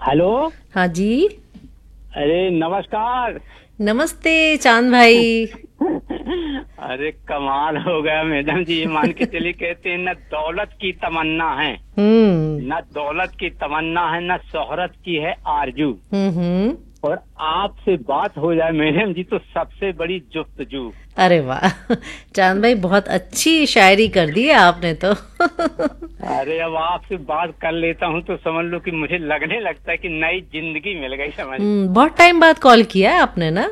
Hello. हाँ जी। अरे नमस्कार। नमस्ते चांद भाई। अरे कमाल हो गया मैडम जी, ये मान के चलिए कहते हैं न दौलत की तमन्ना है, हम्म। न दौलत की तमन्ना है, न शोहरत की है आरजू, हम्म। और आपसे बात हो जाए मैडम जी तो सबसे बड़ी जुफ्तजू। अरे वाह चांद भाई, बहुत अच्छी शायरी कर दी है आपने तो। अरे अब आपसे बात कर लेता हूँ तो समझ लो कि मुझे लगने लगता है कि नई जिंदगी मिल गई, समझ लो। बहुत टाइम बाद कॉल किया है आपने ना।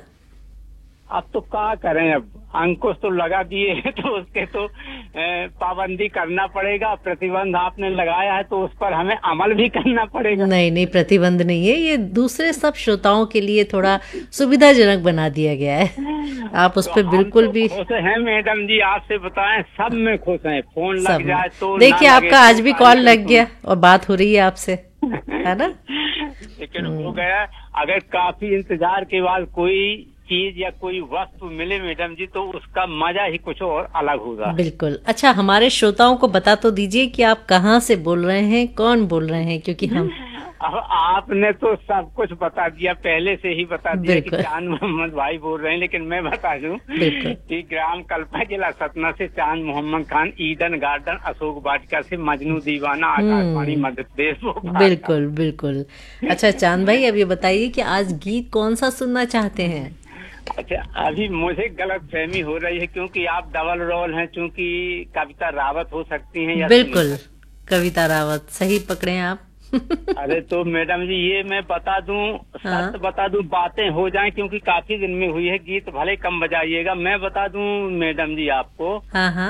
अब तो क्या करें, अब अंकुश तो लगा दिए हैं तो उसके तो पाबंदी करना पड़ेगा। प्रतिबंध आपने लगाया है तो उस पर हमें अमल भी करना पड़ेगा। नहीं नहीं, प्रतिबंध नहीं है, ये दूसरे सब श्रोताओं के लिए थोड़ा सुविधाजनक बना दिया गया है। आप उस तो पर हम बिल्कुल तो भी। खुश हैं मैडम जी, आपसे बताएं सब में खुश हैं। फोन सब लग में जाए तो ना देखिए, लगे आपका तो आज भी कॉल कार्यक्रम लग गया और बात हो रही है आपसे, है ना। लेकिन हो गया। अगर काफी इंतजार के बाद कोई चीज या कोई वस्तु मिले मैडम जी तो उसका मजा ही कुछ और अलग होगा। बिल्कुल। अच्छा, हमारे श्रोताओं को बता तो दीजिए कि आप कहाँ से बोल रहे हैं, कौन बोल रहे हैं, क्योंकि हम। अब आपने तो सब कुछ बता दिया, पहले से ही बता दिया कि बिल्कुल चांद मोहम्मद भाई बोल रहे हैं, लेकिन मैं बता दूं बिल्कुल कि ग्राम कल्पा जिला सतना से चांद मोहम्मद खान, ईडन गार्डन अशोक वाटिका से मजनू दीवाना, आकाशवाणी मध्य प्रदेश भोपाल। बिल्कुल बिल्कुल। अच्छा चांद भाई, अब ये बताइए कि आज गीत कौन सा सुनना चाहते हैं। अच्छा, अभी मुझे गलत फहमी हो रही है क्योंकि आप डबल रोल हैं, क्योंकि कविता रावत हो सकती हैं या बिल्कुल, कविता रावत सही पकड़े हैं आप। अरे तो मैडम जी ये मैं बता दूं, हाँ सच बता दूं, बातें हो जाएं क्योंकि काफी दिन में हुई है। गीत भले कम बजाइएगा, मैं बता दूं मैडम जी आपको हाँ हाँ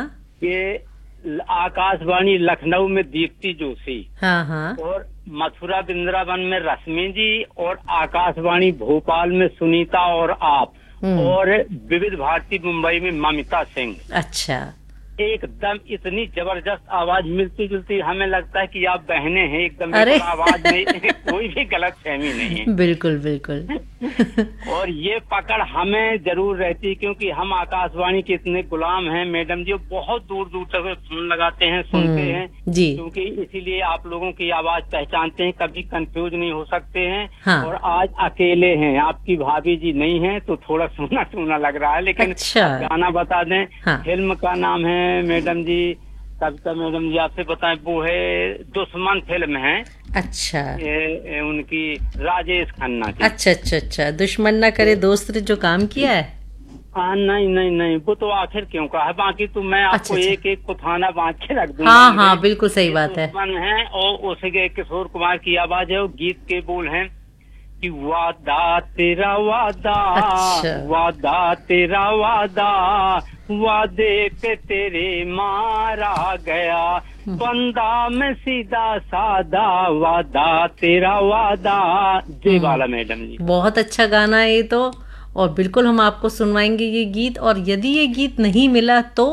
कि आकाशवाणी लखनऊ में दीप्ति जोशी, हाँ हाँ। और मथुरा वृंदावन में रश्मि जी, और आकाशवाणी भोपाल में सुनीता और आप, और विविध भारती मुंबई में ममिता सिंह। अच्छा। एकदम इतनी जबरदस्त आवाज, मिलती जुलती, हमें लगता है कि आप बहने हैं एकदम। अरे आवाज में कोई भी गलत फहमी नहीं है। बिल्कुल बिल्कुल। और ये पकड़ हमें जरूर रहती है क्योंकि हम आकाशवाणी के इतने गुलाम हैं मैडम जी, बहुत दूर दूर तक फोन लगाते हैं, सुनते हैं जी। क्योंकि इसीलिए आप लोगों की आवाज पहचानते हैं, कभी कंफ्यूज नहीं हो सकते हैं। हाँ। और आज अकेले हैं, आपकी भाभी जी नहीं है तो थोड़ा सुना सुना लग रहा है, लेकिन अच्छा। गाना बता दें। हाँ। फिल्म का नाम है मैडम जी, कविता मैडम जी आपसे बताएं, वो है दुश्मन फिल्म है। अच्छा। ये उनकी राजेश खन्ना की। अच्छा अच्छा अच्छा, दुश्मन ना करे दोस्त ने जो काम किया है। नहीं नहीं नहीं, वो तो आखिर क्यों कहा है, बाकी तो मैं आपको अच्छा, एक एक को थाना बांध के रख दूंगा। हाँ हाँ बिल्कुल सही बात है। दुश्मन है और उसके किशोर कुमार की आवाज है, और गीत के बोल हैं कि वादा तेरा वादा, अच्छा। वादा तेरा वादा, वादे पे तेरे मारा गया, बंदा में सीधा सादा, वादा तेरा वादा। जय बाला मैडम जी। बहुत अच्छा गाना है ये तो, और बिल्कुल हम आपको सुनवाएंगे ये गीत। और यदि ये गीत नहीं मिला तो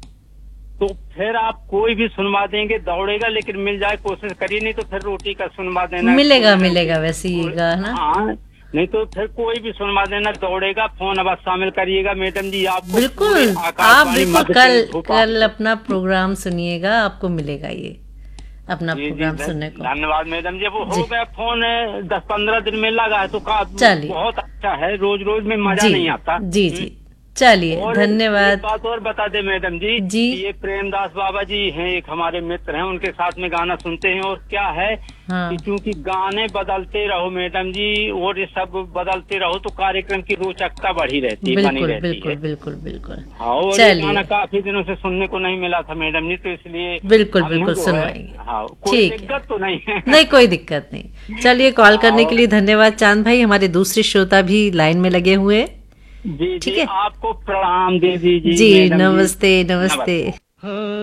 फिर आप कोई भी सुनवा देंगे, दौड़ेगा, लेकिन मिल जाए कोशिश करिए, नहीं तो फिर रोटी का सुनवा देना। मिलेगा मिलेगा वैसे ये गाना। हाँ, नहीं तो फिर कोई भी सुनवा देना, दौड़ेगा। फोन अब शामिल करिएगा मैडम जी, आपको बिल्कुल। आप बिल्कुल कल अपना प्रोग्राम सुनिएगा, आपको मिलेगा ये अपना प्रोग्राम सुनने को। धन्यवाद मैडम जी। वो हो गया फोन 10-15 दिन में लगा है तो बहुत अच्छा है, रोज रोज में मजा नहीं आता। जी जी, चलिए धन्यवाद। एक बात और बता दे मैडम जी, जी। ये प्रेमदास बाबा जी हैं, एक हमारे मित्र हैं, उनके साथ में गाना सुनते हैं। और क्या है कि क्योंकि गाने बदलते रहो मैडम जी, और ये सब बदलते रहो तो कार्यक्रम की रोचकता बढ़ी रहती है, बनी रहती बिल्कुल है। बिल्कुल बिल्कुल। हाँ, और ये गाना काफी दिनों से सुनने को नहीं मिला था मैडम जी, तो इसलिए बिल्कुल बिल्कुल सुनवाएंगे। हाँ, कोई दिक्कत तो नहीं है। नहीं, कोई दिक्कत नहीं। चलिए, कॉल करने के लिए धन्यवाद चांद भाई। हमारे दूसरे श्रोता भी लाइन में लगे हुए हैं। जी ठीक है, आपको प्रणाम दे दीजिए। जी नमस्ते नमस्ते।